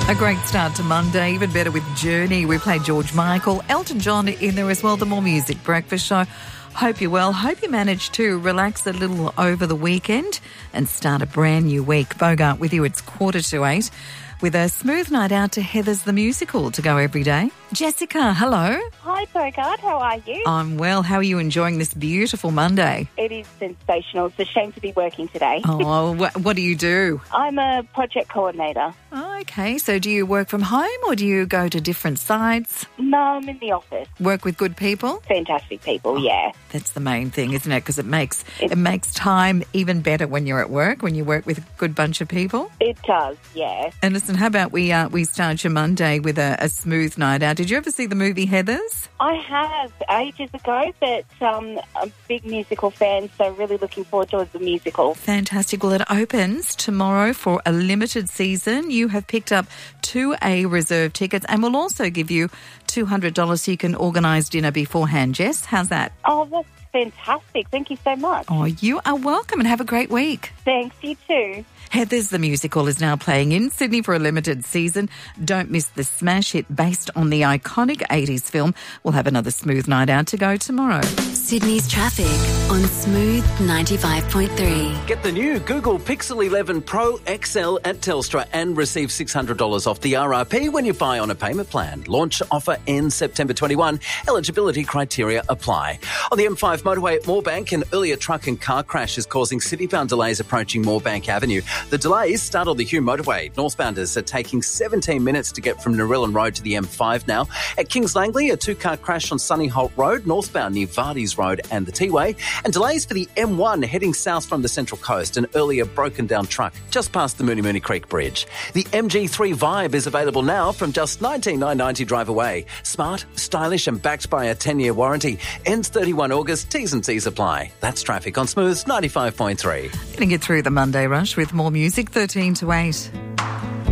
A great start to Monday, even better with Journey. We played George Michael, Elton John in there as well, the More Music Breakfast Show. Hope you're well. Hope you managed to relax a little over the weekend and start a brand new week. Bogart with you, it's 7:45 with a smooth night out to Heathers the Musical to go every day. Jessica, hello. Hi, Bogart. How are you? I'm well. How are you enjoying this beautiful Monday? It is sensational. It's a shame to be working today. Oh, what do you do? I'm a project coordinator. Oh, okay. So do you work from home or do you go to different sites? No, I'm in the office. Work with good people? Fantastic people, yeah. That's the main thing, isn't it? Because it makes time even better when you're at work, when you work with a good bunch of people. It does, yeah. And listen, how about we start your Monday with a smooth night out? Did you ever see the movie Heathers? I have ages ago, but I'm a big musical fan, so really looking forward to the musical. Fantastic. Well, it opens tomorrow for a limited season. You have picked up 2A reserve tickets and we'll also give you $200 so you can organise dinner beforehand. Jess, how's that? Oh, that's fantastic. Thank you so much. Oh, you are welcome and have a great week. Thanks, you too. Heathers the Musical is now playing in Sydney for a limited season. Don't miss the smash hit based on the iconic 80s film. We'll have another smooth night out to go tomorrow. Sydney's traffic on Smooth 95.3. Get the new Google Pixel 11 Pro XL at Telstra and receive $600 off the RRP when you buy on a payment plan. Launch offer ends September 21. Eligibility criteria apply. On the M5 motorway at Moorebank, an earlier truck and car crash is causing citybound delays approaching Moorebank Avenue. The delays start on the Hume motorway. Northbounders are taking 17 minutes to get from Narellan Road to the M5 now. At Kings Langley, a two-car crash on Sunnyholt Road, northbound near Vardy's Road and the T-Way. And delays for the M1 heading south from the Central Coast. An earlier broken-down truck just past the Mooney Mooney Creek Bridge. The MG3 Vibe is available now from just $19,990 drive away. Smart, stylish and backed by a 10-year warranty. Ends 31 August. T's and C's apply. That's traffic on Smooth 95.3. Going to get through the Monday rush with more music, 7:13.